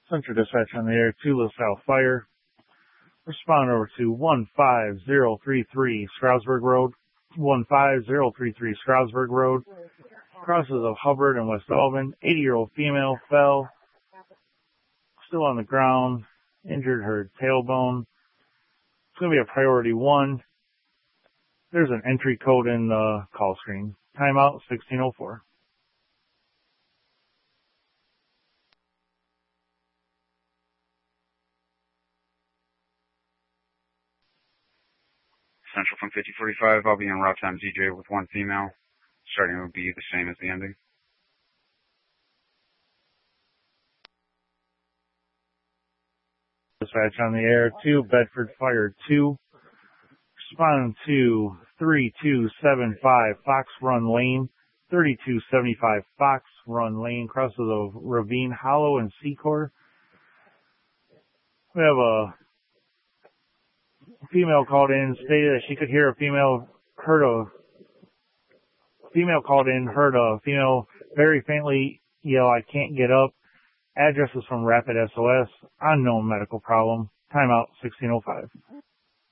Central Dispatch on the air, 2 LaSalle Fire. Respond over to 15033 Stroudsburg Road. 15033 Stroudsburg Road. Crosses of Hubbard and West Alvin. 80-year-old female fell. Still on the ground. Injured her tailbone. It's going to be a priority 1. There's an entry code in the call screen. Timeout 1604. Central from 5045, I'll be en route to MTJ with 1 female. Starting will be the same as the ending. Dispatch on the air, 2 Bedford Fire 2. Respond to 3275 Fox Run Lane. 3275 Fox Run Lane, crosses of Ravine Hollow and Secor. We have a female called in, stated that she could hear heard a female very faintly yell, "I can't get up." Address is from Rapid SOS. Unknown medical problem. Timeout 1605.